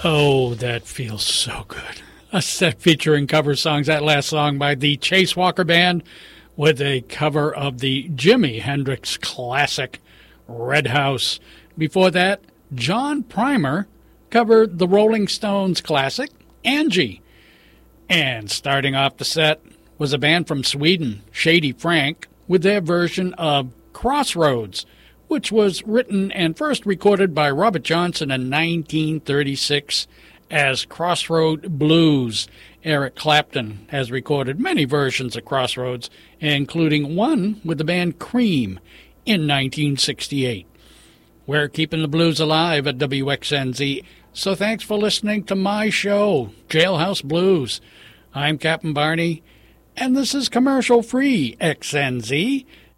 Oh, that feels so good. A set featuring cover songs. That last song by the Chase Walker Band with a cover of the Jimi Hendrix classic Red House. Before that, John Primer covered the Rolling Stones classic Angie. And starting off the set was a band from Sweden, Shady Frank, with their version of Crossroads, which was written and first recorded by Robert Johnson in 1936 as Crossroad Blues. Eric Clapton has recorded many versions of Crossroads, including one with the band Cream in 1968. We're keeping the blues alive at WXNZ, so thanks for listening to my show, Jailhouse Blues. I'm Captain Barney, and this is commercial-free XNZ,